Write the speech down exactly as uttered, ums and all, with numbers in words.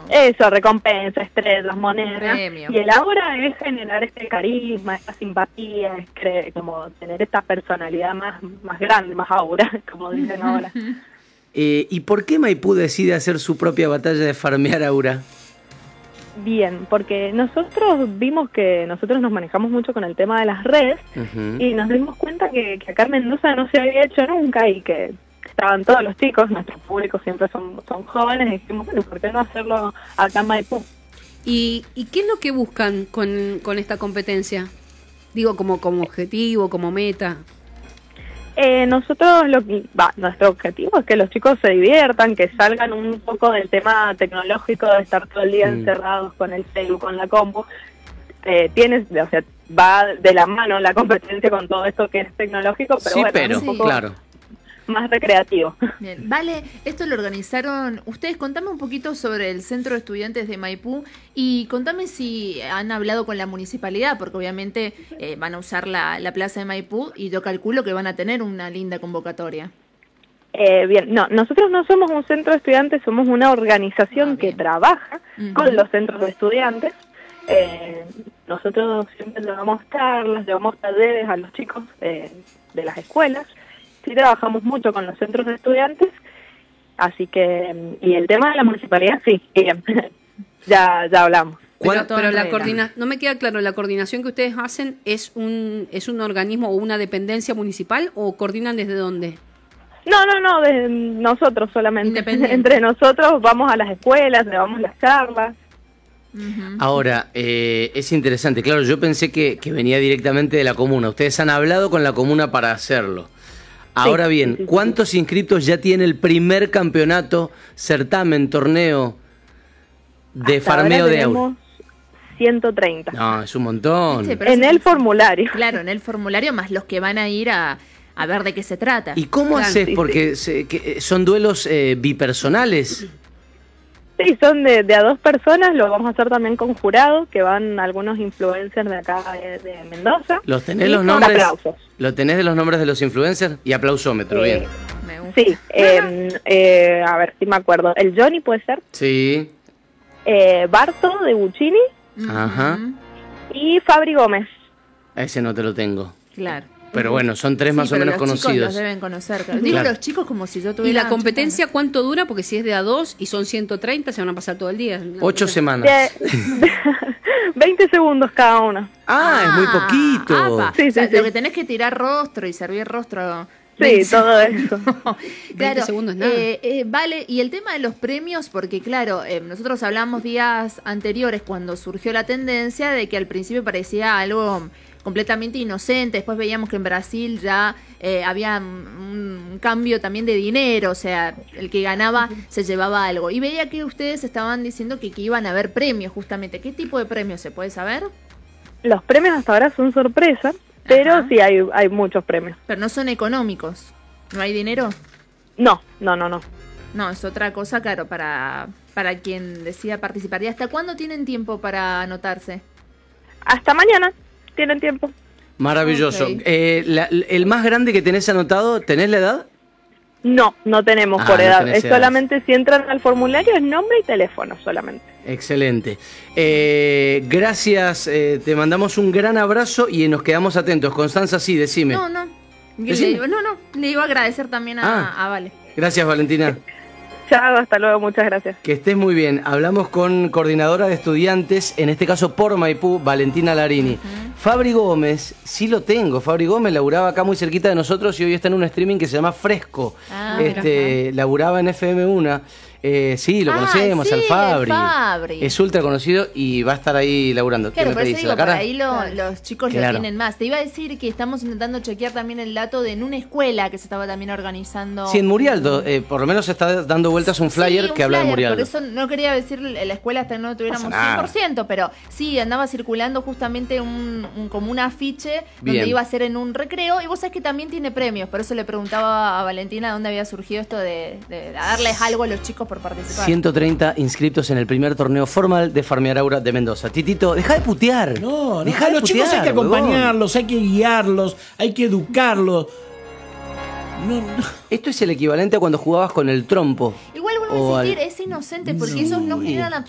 Eso, recompensa, estrellas, monedas. Premio. Y el aura es generar este carisma, esta simpatía, es cre- como tener esta personalidad más, más grande, más aura, como dicen ahora. Eh, ¿Y por qué Maipú decide hacer su propia batalla de farmear aura? Bien, porque nosotros vimos que nosotros nos manejamos mucho con el tema de las redes Uh-huh. y nos dimos cuenta que, que acá en Mendoza no se había hecho nunca y que estaban todos los chicos, nuestro público siempre son, son jóvenes, y dijimos, bueno, ¿por qué no hacerlo acá en Maipú? ¿Y, y qué es lo que buscan con, con esta competencia? Digo, como, como objetivo, como meta. Eh, nosotros, lo que, va, nuestro objetivo es que los chicos se diviertan, que salgan un poco del tema tecnológico de estar todo el día Mm. encerrados con el celu, con la compu. Eh, tienes, o sea, va de la mano la competencia con todo esto que es tecnológico, pero Sí, bueno, pero, un poco claro. más recreativo. Bien, vale, esto lo organizaron ustedes. Contame un poquito sobre el Centro de Estudiantes de Maipú y contame si han hablado con la municipalidad, porque obviamente eh, van a usar la, la plaza de Maipú y yo calculo que van a tener una linda convocatoria. Eh, bien, no, nosotros no somos un centro de estudiantes, somos una organización Ah, que bien. trabaja Ujú. con los centros de estudiantes. Eh, nosotros siempre llevamos charlas, llevamos talleres a los chicos eh, de las escuelas. Sí trabajamos mucho con los centros de estudiantes, así que, y el tema de la municipalidad, sí, bien, ya, ya hablamos. Pero, Pero todo pero en la regla. coordina no me queda claro, ¿la coordinación que ustedes hacen es un es un organismo o una dependencia municipal o coordinan desde dónde? No, no, no, de nosotros solamente. Independiente. Entre nosotros vamos a las escuelas, llevamos las charlas. Ujú. Ahora, eh, es interesante, claro, yo pensé que, que venía directamente de la comuna. Ustedes han hablado con la comuna para hacerlo. Ahora Sí, bien, sí, sí, sí. ¿cuántos inscriptos ya tiene el primer campeonato, certamen, torneo de Hasta ahora farmeo de tenemos aura? ciento treinta. No, es un montón. Sí, pero En es- el formulario. Claro, en el formulario más los que van a ir a, a ver de qué se trata. ¿Y cómo Claro, haces? sí, Porque se- que, son duelos eh, bipersonales. Sí, son de, de a dos personas, lo vamos a hacer también con jurado, que van algunos influencers de acá de, de Mendoza. ¿Los tenés Y los con nombres? aplausos. ¿Lo tenés de los nombres de los influencers? Y aplausómetro, Eh, bien. Me gusta. Sí, eh, eh, a ver si me acuerdo. El Johnny puede ser, Sí, eh, Barto de Buccini Ujú. ajá. y Fabri Gómez. Ese no te lo tengo. Claro. Pero bueno, son tres más Sí, o pero menos los chicos conocidos. los deben conocer. claro. Digo Claro. los chicos como si yo tuviera... ¿Y la competencia cuánto dura? Porque si es de a dos y son ciento treinta, se van a pasar todo el día. Ocho Una- semanas. De- veinte segundos cada uno. Ah, es muy poquito. apa. Sí, O sea, sí, sí. Lo que tenés que tirar rostro y servir rostro. Sí, veinte todo eso. Claro, segundos, nada. eh, eh, vale, y el tema de los premios, porque claro, eh, nosotros hablamos días anteriores cuando surgió la tendencia de que al principio parecía algo completamente inocente, después veíamos que en Brasil ya eh, había un, un cambio también de dinero, o sea, el que ganaba se llevaba algo. Y veía que ustedes estaban diciendo que, que iban a haber premios justamente. ¿Qué tipo de premios se puede saber? Los premios hasta ahora son sorpresa, pero Ajá. sí hay, hay muchos premios. Pero no son económicos. ¿No hay dinero? No, no, no, no. No, es otra cosa, claro, para, para quien decida participar. ¿Y hasta cuándo tienen tiempo para anotarse? Hasta mañana tienen tiempo. Maravilloso. Ok. Eh, la- el más grande que tenés anotado, ¿tenés la edad? No, no tenemos Ah, por no edad. tenés Es edad. solamente si entran al formulario es nombre y teléfono solamente. Excelente. Eh, gracias, eh, te mandamos un gran abrazo y nos quedamos atentos. Constanza, sí, decime. No, no. Le Decime. digo- no, no. Le iba a agradecer también a, Ah. a Vale. Gracias, Valentina. Chao, hasta luego, muchas gracias. Que estés muy bien. Hablamos con coordinadora de estudiantes, en este caso por Maipú, Valentina Larini. Fabri Gómez, sí lo tengo. Fabri Gómez laburaba acá muy cerquita de nosotros y hoy está en un streaming que se llama Fresco. Ah, este, laburaba en F M uno. Eh, sí, lo Ah, conocemos, sí, al Fabri. el Fabri. Es ultra conocido y va a estar ahí laburando. ¿Qué Claro, me por eso pedís? digo, ¿La por cara? ahí lo- los chicos Claro. lo tienen más. Te iba a decir que estamos intentando chequear también el dato de en una escuela que se estaba también organizando. Sí, en Murialdo. eh, por lo menos está dando vueltas un flyer Sí, un que habla de flyer, Murialdo. Por eso no quería decir la escuela hasta que no lo tuviéramos Pasa nada. cien por ciento, pero sí, andaba circulando justamente un, un- como un afiche Bien. donde iba a ser en un recreo. Y vos sabés que también tiene premios. Por eso le preguntaba a Valentina dónde había surgido esto de, de darles algo a los chicos por participar. ciento treinta inscriptos en el primer torneo formal de Farmear Aura de Mendoza. Titito, deja de putear. No, no, Dejá a de los chicos hay que putear, huevón. acompañarlos, hay que guiarlos, hay que educarlos. No, no. Esto es el equivalente a cuando jugabas con el trompo. Igual vuelvo O a al- insistir, es inocente porque esos no generan